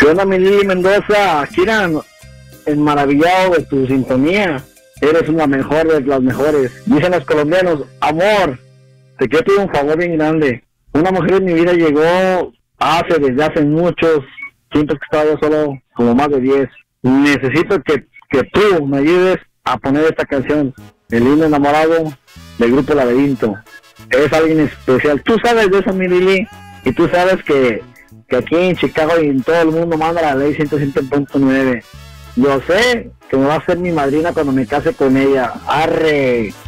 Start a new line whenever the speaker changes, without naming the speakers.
onda, mi Lili Mendoza? Aquí maravillado de tu sintonía. Eres una mejor de las mejores. Dicen los colombianos, amor, te quiero pedir un favor bien grande. Una mujer en mi vida llegó desde hace muchos tiempos que estaba yo solo, como más de 10. Necesito que tú me ayudes a poner esta canción, El himno enamorado del grupo Laberinto. Es alguien especial. Tú sabes de eso, mi Lili, y tú sabes que aquí en Chicago y en todo el mundo manda la ley 107.9. Yo sé que me va a ser mi madrina cuando me case con ella. ¡Arre!